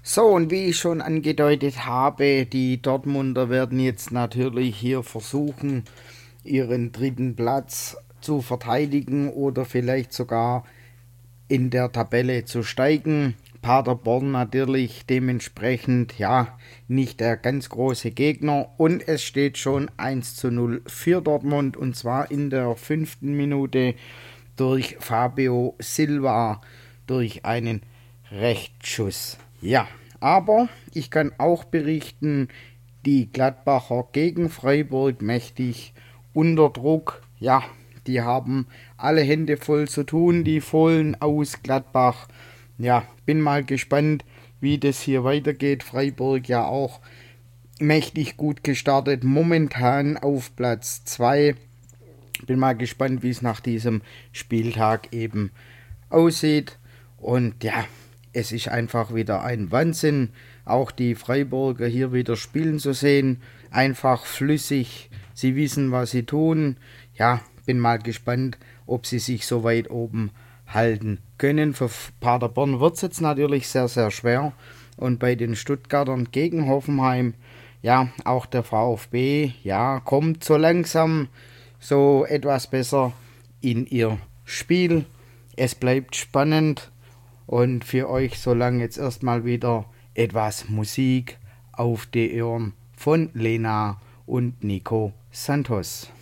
So, und wie ich schon angedeutet habe, die Dortmunder werden jetzt natürlich hier versuchen, ihren dritten Platz zu verteidigen oder vielleicht sogar in der Tabelle zu steigen. Paderborn natürlich dementsprechend ja nicht der ganz große Gegner und es steht schon 1:0 für Dortmund und zwar in der 5. Minute durch Fabio Silva durch einen Rechtsschuss. Ja, aber ich kann auch berichten, die Gladbacher gegen Freiburg mächtig unter Druck. Ja, die haben alle Hände voll zu tun, die Fohlen aus Gladbach. Ja, bin mal gespannt, wie das hier weitergeht. Freiburg ja auch mächtig gut gestartet, momentan auf Platz 2. Bin mal gespannt, wie es nach diesem Spieltag eben aussieht. Und ja, es ist einfach wieder ein Wahnsinn, auch die Freiburger hier wieder spielen zu sehen. Einfach flüssig, sie wissen, was sie tun. Ja, bin mal gespannt, ob sie sich so weit oben halten können. Für Paderborn wird es jetzt natürlich sehr, sehr schwer. Und bei den Stuttgartern gegen Hoffenheim, ja, auch der VfB, ja, kommt so langsam so etwas besser in ihr Spiel. Es bleibt spannend und für euch so lange jetzt erstmal wieder etwas Musik auf die Ohren von Lena und Nico Santos.